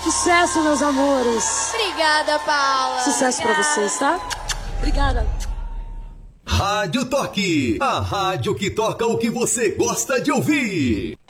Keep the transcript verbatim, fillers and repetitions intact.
Sucesso, meus amores. Obrigada, Paula. Sucesso Obrigada. Pra vocês, tá? Obrigada. Rádio Toque, a rádio que toca o que você gosta de ouvir.